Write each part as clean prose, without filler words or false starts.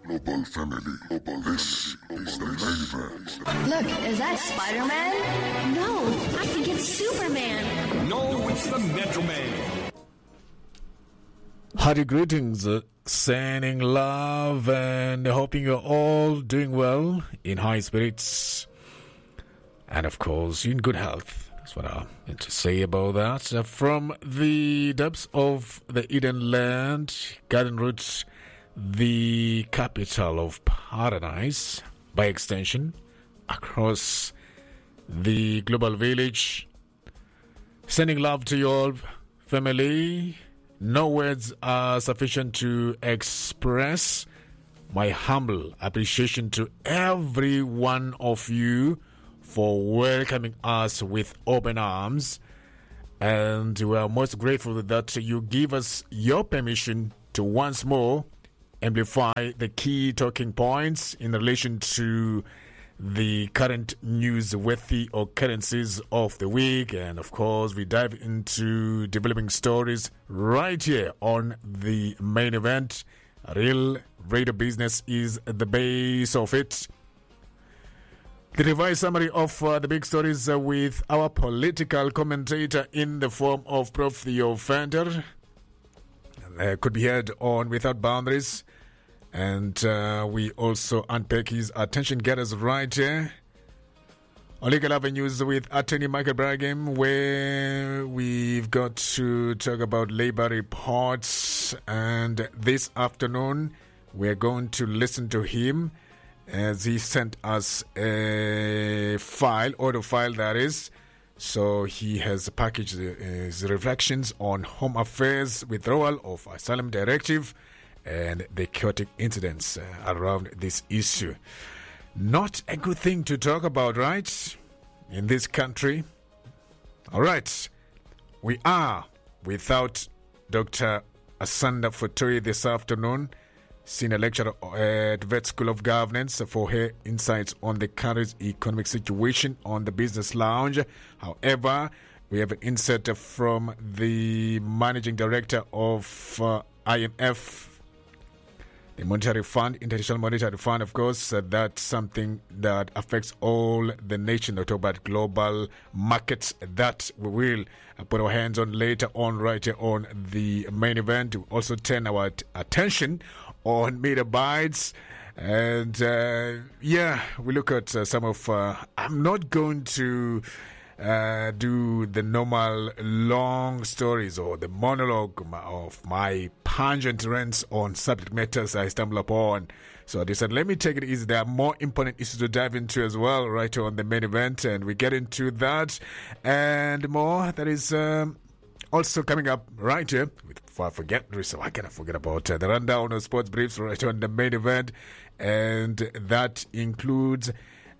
Global family. This is the main event. Look, is that Spider-Man? No, I think it's Superman. No, it's the Metro Man. Hearty greetings, sending love and hoping you're all doing well, in high spirits, and of course in good health. That's what I meant to say about that. From the depths of the Eden land, Garden Roots, the capital of paradise, by extension, across the global village, sending love to your family. No words are sufficient to express my humble appreciation to every one of you for welcoming us with open arms. And we are most grateful that you give us your permission to once more amplify the key talking points in relation to the current newsworthy occurrences of the week. And of course, we dive into developing stories right here on the main event. Real radio business is the base of it. The revised summary of the big stories with our political commentator in the form of Prof. Theo Venter could be heard on Without Boundaries. And we also unpack his attention getters right here on Legal Avenues with Attorney Michael Bragem, where we've got to talk about labor reports. And this afternoon, we're going to listen to him as he sent us a file, audio file that is. So he has packaged his reflections on Home Affairs withdrawal of Asylum Directive and the chaotic incidents around this issue. Not a good thing to talk about, right? In this country. All right. We are without Dr. Asanda Futoi this afternoon, senior lecturer at Vet School of Governance, for her insights on the country's economic situation on the Business Lounge. However, we have an insert from the managing director of IMF, the Monetary Fund, International Monetary Fund, of course. That's something that affects all the nation. We talk about global markets that we will put our hands on later on, right here on the main event. We also turn our attention on meter bites. And we look at some of... I'm not going to do the normal long stories or the monologue of my pungent rants on subject matters I stumble upon. So I decided, let me take it easy. There are more important issues to dive into as well, right on the main event, and we get into that and more. That is also coming up right here. Before I forget, so I cannot forget about the rundown of sports briefs right on the main event, and that includes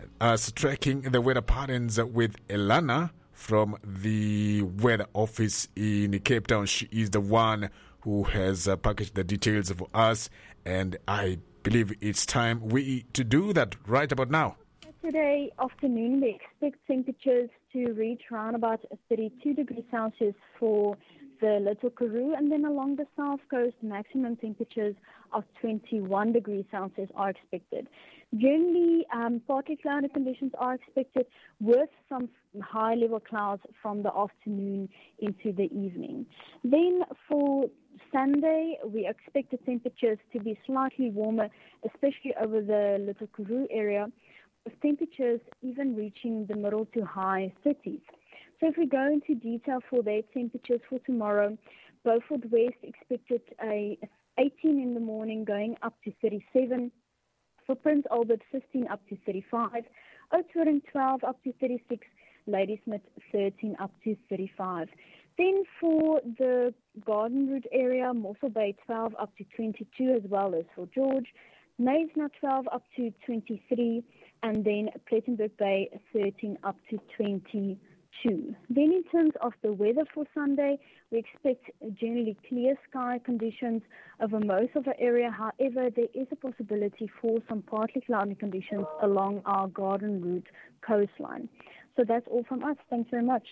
us tracking the weather patterns with Elana from the weather office in Cape Town. She is the one who has packaged the details for us, and I believe it's time to do that right about now. Today afternoon, we expect temperatures to reach around about 32 degrees Celsius for the Little Karoo, and then along the south coast, maximum temperatures of 21 degrees Celsius are expected. Generally, partly cloudy conditions are expected with some high-level clouds from the afternoon into the evening. Then for Sunday, we expect the temperatures to be slightly warmer, especially over the Little Karoo area, with temperatures even reaching the middle to high 30s. So if we go into detail for their temperatures for tomorrow, Beaufort West expected a 18 in the morning going up to 37. For Prince Albert, 15 up to 35. Oudtshoorn, 12 up to 36. Ladysmith, 13 up to 35. Then for the Garden Route area, Mossel Bay, 12 up to 22, as well as for George. Knysna, 12 up to 23. And then Plettenberg Bay, 13 up to 22. Then in terms of the weather for Sunday, we expect generally clear sky conditions over most of the area. However, there is a possibility for some partly cloudy conditions along our Garden Route coastline. So that's all from us. Thanks very much.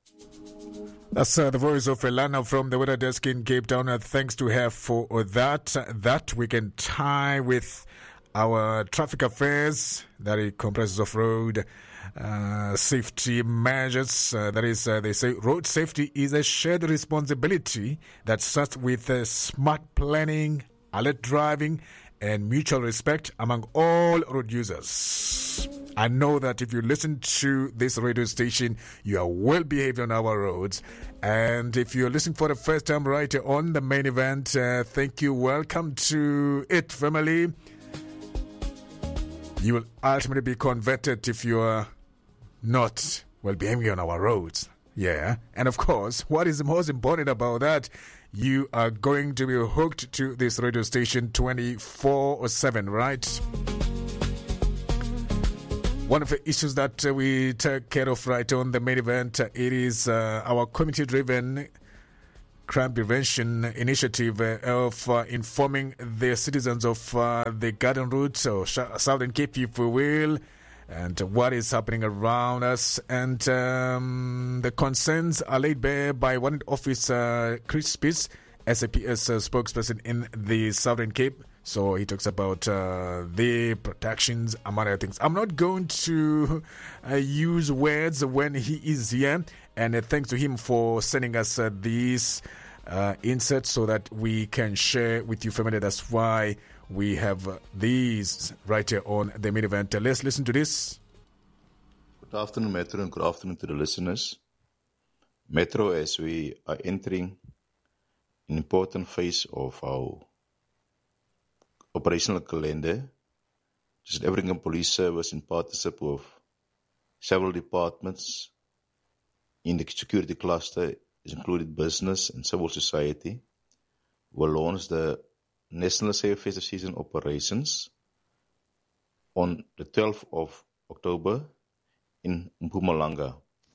That's the voice of Elana from the weather desk in Cape Town. Thanks to her for that. That we can tie with our traffic affairs, that it comprises of road safety measures. That is, they say road safety is a shared responsibility that starts with smart planning, alert driving, and mutual respect among all road users. I know that if you listen to this radio station, you are well behaved on our roads. And if you're listening for the first time right on the main event, thank you. Welcome to it, family. You will ultimately be converted if you are not well behaving on our roads. Yeah. And of course, what is the most important about that? You are going to be hooked to this radio station 24/7, right? One of the issues that we take care of right on the main event, it is our community-driven crime prevention initiative of informing the citizens of the Garden Route, or Southern Cape, if we will, and what is happening around us. And the concerns are laid bare by Warrant Officer Chris Spitz, SAPS spokesperson in the Southern Cape. So he talks about the protections, among other things. I'm not going to use words when he is here. And thanks to him for sending us these inserts so that we can share with you, family. That's why we have these right here on the main event. Let's listen to this. Good afternoon, Metro, and good afternoon to the listeners. Metro, as we are entering an important phase of our operational calendar, just African Police Service in partnership with several departments in the security cluster, is included business and civil society, will launch the National Safe Festive Season operations on the 12th of October in Mpumalanga.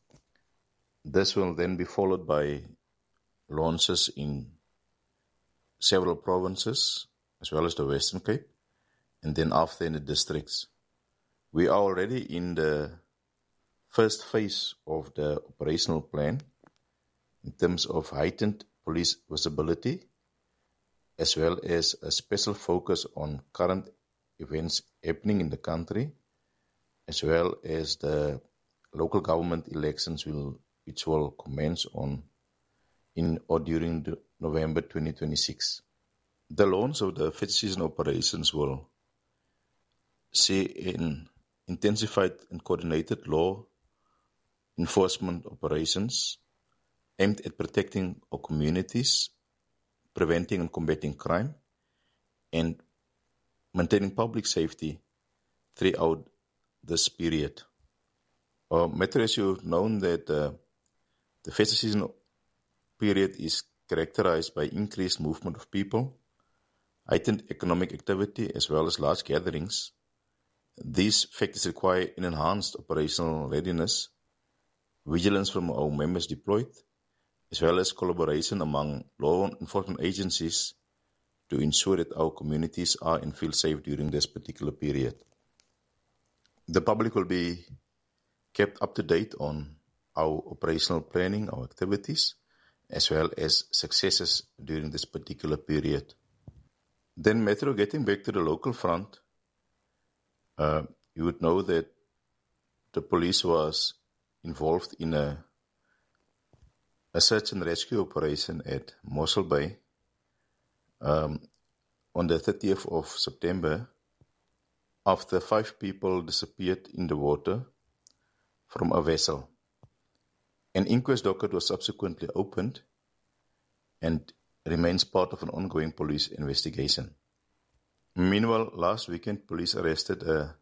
This will then be followed by launches in several provinces, as well as the Western Cape, and then after in the districts. We are already in the first phase of the operational plan in terms of heightened police visibility, as well as a special focus on current events happening in the country, as well as the local government elections which will commence in or during November 2026. The launch of the festive season operations will see an intensified and coordinated law enforcement operations aimed at protecting our communities, preventing and combating crime, and maintaining public safety throughout this period. Metro, as you've known, that the festive season period is characterized by increased movement of people, heightened economic activity, as well as large gatherings. These factors require an enhanced operational readiness, vigilance from our members deployed, as well as collaboration among law enforcement agencies to ensure that our communities are and feel safe during this particular period. The public will be kept up to date on our operational planning, our activities, as well as successes during this particular period. Then Metro, getting back to the local front, you would know that the police was involved in a search and rescue operation at Mossel Bay on the 30th of September, after 5 people disappeared in the water from a vessel. An inquest docket was subsequently opened and remains part of an ongoing police investigation. Meanwhile, last weekend, police arrested a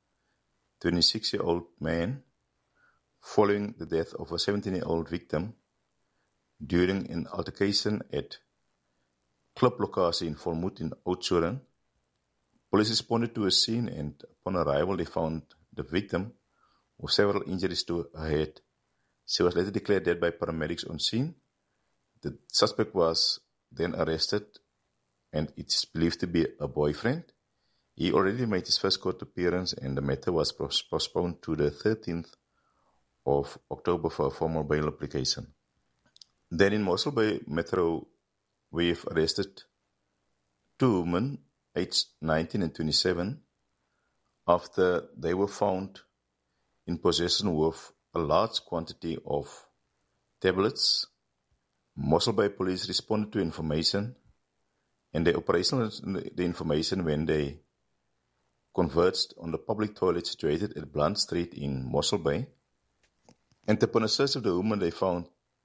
26-year-old man following the death of a 17-year-old victim during an altercation at Club Locasie in Volmoed in Oudtshoorn. Police responded to a scene, and upon arrival they found the victim with several injuries to her head. She was later declared dead by paramedics on scene. The suspect was then arrested, and it's believed to be a boyfriend. He already made his first court appearance, and the matter was postponed to the 13th of October for a formal bail application. Then in Mossel Bay Metro, we've arrested 2 women, aged 19 and 27, after they were found in possession with a large quantity of tablets. Mossel Bay police responded to information, and they operationalized the information when they converged on the public toilet situated at Blunt Street in Mossel Bay. And upon a search of the woman, they found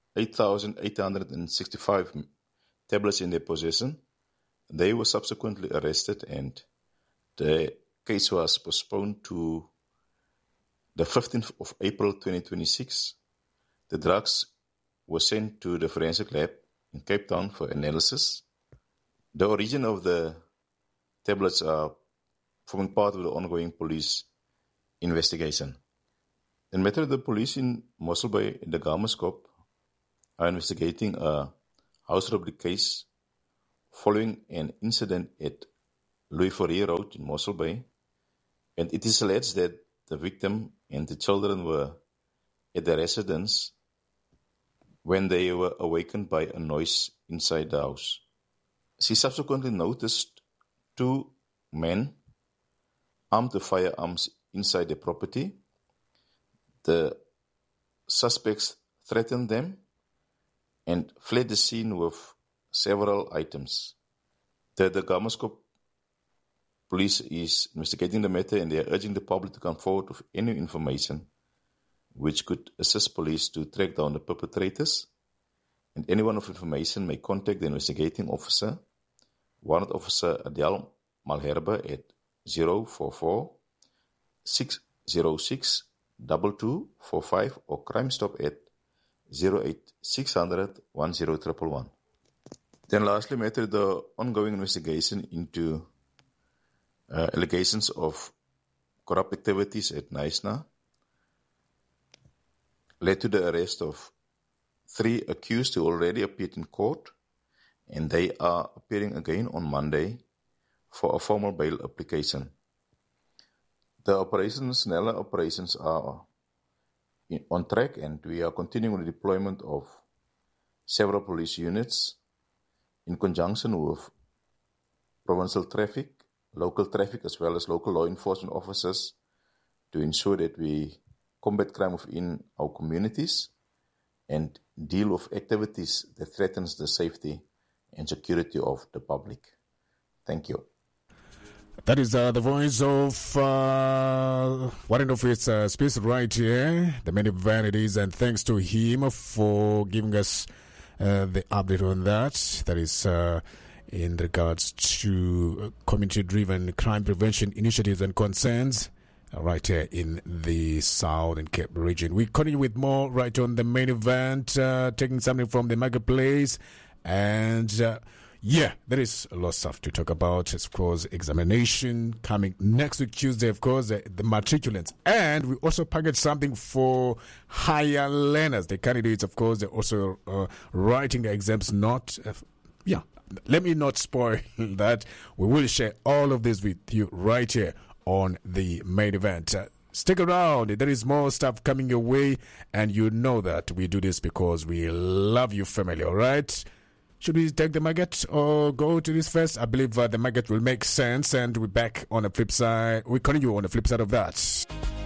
8,865 tablets in their possession. They were subsequently arrested, and the case was postponed to the 15th of April 2026. The drugs were sent to the forensic lab in Cape Town for analysis. The origin of the tablets are forming part of the ongoing police investigation. In matter, the police in Mossel Bay in the Gamerskop are investigating a house robbery case following an incident at Louis Fourier Road in Mossel Bay, and it is alleged that the victim and the children were at the residence when they were awakened by a noise inside the house. She subsequently noticed 2 men armed with firearms inside the property. The suspects threatened them and fled the scene with several items. The Gamerskop police is investigating the matter, and they are urging the public to come forward with any information which could assist police to track down the perpetrators. And anyone of information may contact the investigating officer, Warrant Officer Adele Malherbe at 044 606 2245 or Crime Stop at 08 600 10111. Then lastly, matter the ongoing investigation into allegations of corrupt activities at Knysna led to the arrest of 3 accused who already appeared in court, and they are appearing again on Monday for a formal bail application. The Nella operations are on track, and we are continuing the deployment of several police units in conjunction with provincial traffic, local traffic, as well as local law enforcement officers to ensure that we combat crime within our communities and deal with activities that threatens the safety and security of the public. Thank you. That is the voice of Warrant Officer Space right here, the many vanities, and thanks to him for giving us the update on that. That is in regards to community-driven crime prevention initiatives and concerns right here in the Southern Cape region. We continue with more right on the main event, taking something from the marketplace. And there is a lot of stuff to talk about. Of course, examination coming next week, Tuesday, of course, the matriculants. And we also packaged something for higher learners. The candidates, of course, they're also writing the exams not... Let me not spoil that. We will share all of this with you right here on the main event. Stick around. There is more stuff coming your way, and you know that we do this because we love you, family, all right? Should we take the market or go to this first? I believe the market will make sense, and we're back on the flip side. We continue on the flip side of that.